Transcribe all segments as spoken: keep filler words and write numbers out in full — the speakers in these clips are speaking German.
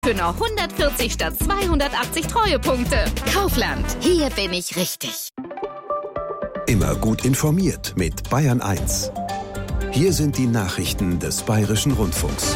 Für noch hundertvierzig statt zweihundertachtzig Treuepunkte. Kaufland, hier bin ich richtig. Immer gut informiert mit Bayern eins. Hier sind die Nachrichten des Bayerischen Rundfunks.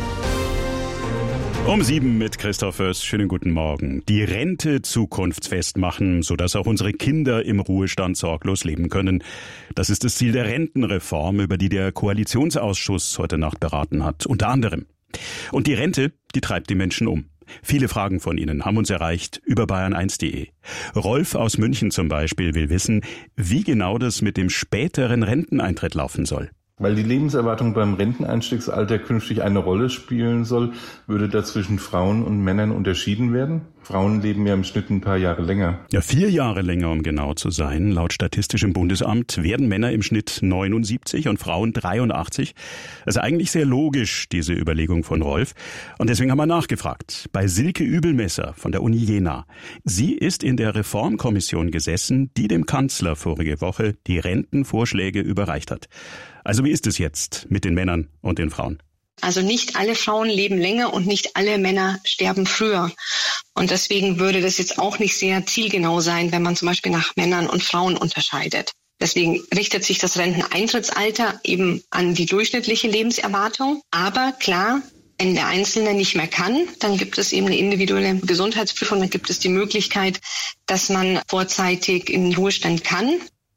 Um sieben mit Christoph Föß. Schönen guten Morgen. Die Rente zukunftsfest machen, sodass auch unsere Kinder im Ruhestand sorglos leben können. Das ist das Ziel der Rentenreform, über die der Koalitionsausschuss heute Nacht beraten hat. Unter anderem. Und die Rente, die treibt die Menschen um. Viele Fragen von Ihnen haben uns erreicht über bayern eins punkt de. Rolf aus München zum Beispiel will wissen, wie genau das mit dem späteren Renteneintritt laufen soll. Weil die Lebenserwartung beim Renteneinstiegsalter künftig eine Rolle spielen soll, würde da zwischen Frauen und Männern unterschieden werden? Frauen leben ja im Schnitt ein paar Jahre länger. Ja, vier Jahre länger, um genau zu sein. Laut Statistischem Bundesamt werden Männer im Schnitt neunundsiebzig und Frauen dreiundachtzig. Also eigentlich sehr logisch, diese Überlegung von Rolf. Und deswegen haben wir nachgefragt. Bei Silke Übelmesser von der Uni Jena. Sie ist in der Reformkommission gesessen, die dem Kanzler vorige Woche die Rentenvorschläge überreicht hat. Also wie ist es jetzt mit den Männern und den Frauen? Also nicht alle Frauen leben länger und nicht alle Männer sterben früher. Und deswegen würde das jetzt auch nicht sehr zielgenau sein, wenn man zum Beispiel nach Männern und Frauen unterscheidet. Deswegen richtet sich das Renteneintrittsalter eben an die durchschnittliche Lebenserwartung. Aber klar, wenn der Einzelne nicht mehr kann, dann gibt es eben eine individuelle Gesundheitsprüfung. Dann gibt es die Möglichkeit, dass man vorzeitig in den Ruhestand kann.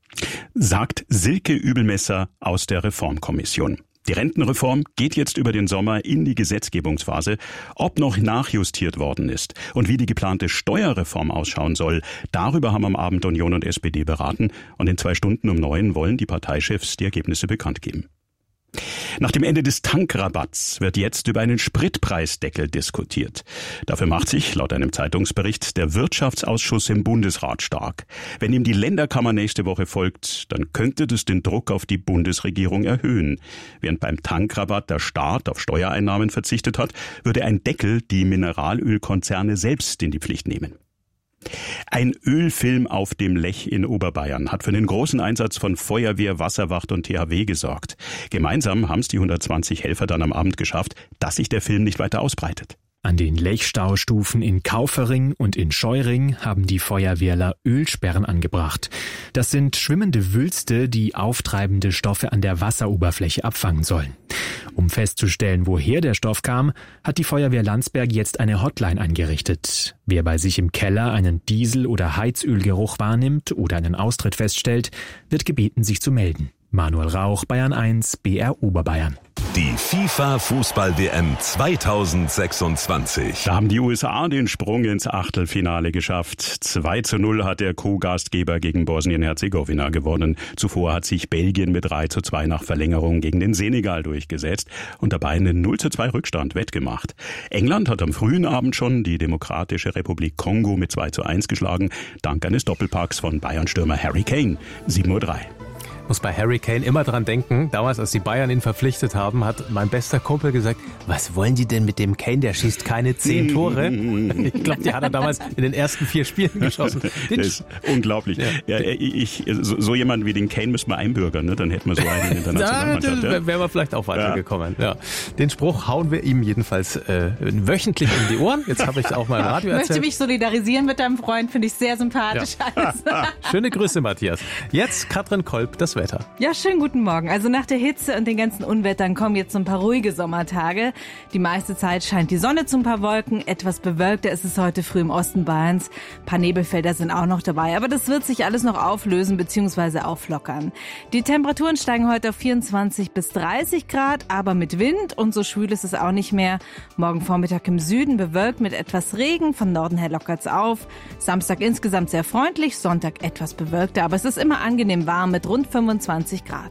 Sagt Silke Übelmesser aus der Reformkommission. Die Rentenreform geht jetzt über den Sommer in die Gesetzgebungsphase. Ob noch nachjustiert worden ist und wie die geplante Steuerreform ausschauen soll, darüber haben am Abend Union und S P D beraten. Und in zwei Stunden um neun wollen die Parteichefs die Ergebnisse bekannt geben. Nach dem Ende des Tankrabatts wird jetzt über einen Spritpreisdeckel diskutiert. Dafür macht sich, laut einem Zeitungsbericht, der Wirtschaftsausschuss im Bundesrat stark. Wenn ihm die Länderkammer nächste Woche folgt, dann könnte das den Druck auf die Bundesregierung erhöhen. Während beim Tankrabatt der Staat auf Steuereinnahmen verzichtet hat, würde ein Deckel die Mineralölkonzerne selbst in die Pflicht nehmen. Ein Ölfilm auf dem Lech in Oberbayern hat für den großen Einsatz von Feuerwehr, Wasserwacht und T H W gesorgt. Gemeinsam haben es die hundertzwanzig Helfer dann am Abend geschafft, dass sich der Film nicht weiter ausbreitet. An den Lechstaustufen in Kaufering und in Scheuring haben die Feuerwehrler Ölsperren angebracht. Das sind schwimmende Wülste, die auftreibende Stoffe an der Wasseroberfläche abfangen sollen. Um festzustellen, woher der Stoff kam, hat die Feuerwehr Landsberg jetzt eine Hotline eingerichtet. Wer bei sich im Keller einen Diesel- oder Heizölgeruch wahrnimmt oder einen Austritt feststellt, wird gebeten, sich zu melden. Manuel Rauch, Bayern eins, B R Oberbayern. Die FIFA-Fußball-W M zweitausendsechsundzwanzig. Da haben die U S A den Sprung ins Achtelfinale geschafft. zwei zu null hat der Co-Gastgeber gegen Bosnien-Herzegowina gewonnen. Zuvor hat sich Belgien mit drei zu zwei nach Verlängerung gegen den Senegal durchgesetzt und dabei einen null zu zwei Rückstand wettgemacht. England hat am frühen Abend schon die Demokratische Republik Kongo mit zwei zu eins geschlagen, dank eines Doppelpacks von Bayern-Stürmer Harry Kane. sieben Uhr drei. Muss bei Harry Kane immer dran denken, damals als die Bayern ihn verpflichtet haben, hat mein bester Kumpel gesagt, was wollen die denn mit dem Kane, der schießt keine zehn Tore. Ich glaube, die hat er damals in den ersten vier Spielen geschossen. Den das ist unglaublich. Ja. Ja, ich, so, so jemanden wie den Kane müsste man einbürgern, ne? Dann hätten wir so einen in der Nationalmannschaft. Da wären wir vielleicht auch weitergekommen. Ja. Ja. Den Spruch hauen wir ihm jedenfalls äh, wöchentlich um die Ohren. Jetzt habe ich auch mal im Radio erzählt. Ich möchte mich solidarisieren mit deinem Freund, finde ich sehr sympathisch. Ja. Schöne Grüße, Matthias. Jetzt Katrin Kolb, das Wetter. Ja, schönen guten Morgen. Also nach der Hitze und den ganzen Unwettern kommen jetzt so ein paar ruhige Sommertage. Die meiste Zeit scheint die Sonne zu ein paar Wolken. Etwas bewölkter ist es heute früh im Osten Bayerns. Ein paar Nebelfelder sind auch noch dabei. Aber das wird sich alles noch auflösen bzw. auflockern. Die Temperaturen steigen heute auf vierundzwanzig bis dreißig Grad, aber mit Wind. Und so schwül ist es auch nicht mehr. Morgen Vormittag im Süden bewölkt mit etwas Regen. Von Norden her lockert's auf. Samstag insgesamt sehr freundlich. Sonntag etwas bewölkter. Aber es ist immer angenehm warm mit rund fünfundzwanzig Grad.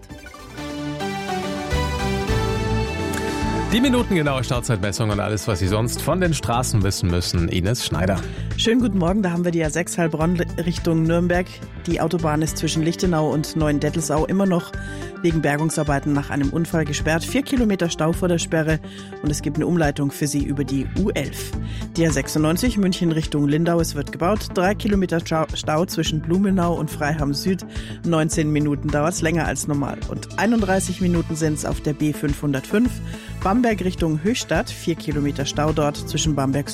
Die minutengenaue Startzeitmessung und alles, was Sie sonst von den Straßen wissen müssen. Ines Schneider. Schönen guten Morgen, da haben wir die A sechs Heilbronn Richtung Nürnberg. Die Autobahn ist zwischen Lichtenau und Neuendettelsau immer noch wegen Bergungsarbeiten nach einem Unfall gesperrt. Vier Kilometer Stau vor der Sperre und es gibt eine Umleitung für Sie über die U elf. Die A sechsundneunzig München Richtung Lindau, es wird gebaut. Drei Kilometer Stau zwischen Blumenau und Freiham Süd. neunzehn Minuten dauert es länger als normal. Und einunddreißig Minuten sind es auf der B fünfhundertfünf Bamberg Richtung Höchstadt, vier Kilometer Stau dort zwischen Bamberg